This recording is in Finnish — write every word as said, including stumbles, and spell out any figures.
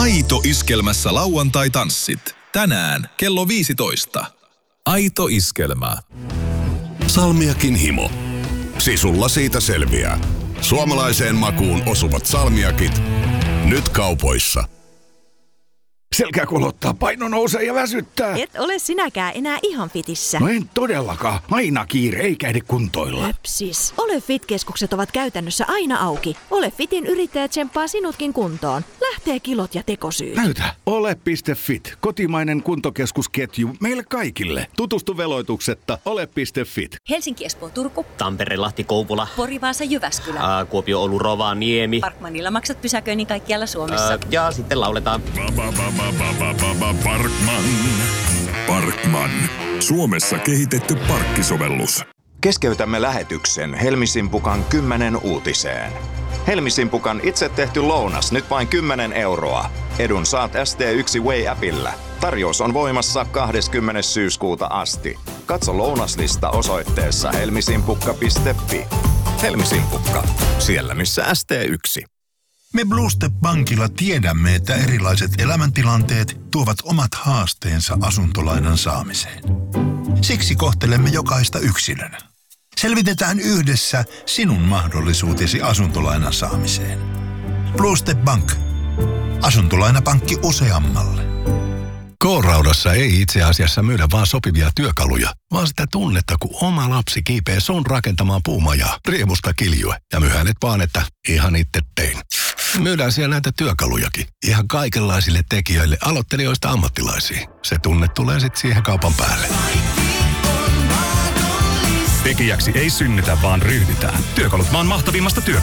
Aito iskelmässä lauantai-tanssit. Tänään kello viisitoista. Aito iskelmä. Salmiakin himo. Sisulla siitä selviää. Suomalaiseen makuun osuvat salmiakit. Nyt kaupoissa. Selkä kolottaa, paino nousee ja väsyttää. Et ole sinäkään enää ihan fitissä. No en todellakaan. Aina kiire, eikä ehdi kuntoilla. Höpsis. Ole Fit-keskukset ovat käytännössä aina auki. Ole Fitin yrittäjä tsemppaa sinutkin kuntoon. Lähtee kilot ja tekosyyt. Näytä. Ole piste fit. Kotimainen kuntokeskusketju meille kaikille. Tutustu veloituksetta. Ole piste fit. Helsinki, Espoo, Turku. Tampere, Lahti, Kouvola. Pori, Vaasa, Jyväskylä. Ää, Kuopio, Oulu, Rovaniemi. Parkmanilla maksat pysäköinnin kaikkialla Suomessa. Ää, ja sitten lauletaan. Parkman. Parkman. Suomessa kehitetty parkkisovellus. Keskeytämme lähetyksen Helmisimpukan kymmenen uutiseen. Helmisimpukan itse tehty lounas nyt vain kymmenen euroa. Edun saat S T yksi Way-appillä. Tarjous on voimassa kahdeskymmenes syyskuuta asti. Katso lounaslista osoitteessa helmisimpukka piste fi. Helmisimpukka. Siellä missä S T yksi. Me Blue Step Bankilla tiedämme, että erilaiset elämäntilanteet tuovat omat haasteensa asuntolainan saamiseen. Siksi kohtelemme jokaista yksilönä. Selvitetään yhdessä sinun mahdollisuutesi asuntolainan saamiseen. Blue Step Bank. Asuntolainapankki useammalle. K-raudassa ei itse asiassa myydä vaan sopivia työkaluja, vaan sitä tunnetta, kun oma lapsi kiipee sun rakentamaan puumajaa, riemusta kiljue ja myhänet vaan, että ihan itse tein. Myydään siellä näitä työkalujakin. Ihan kaikenlaisille tekijöille, aloittelijoista ammattilaisiin. Se tunne tulee sitten siihen kaupan päälle. Tekijäksi ei synnytä, vaan ryhdytään. Työkalut maan mahtavimmasta työkalupakista.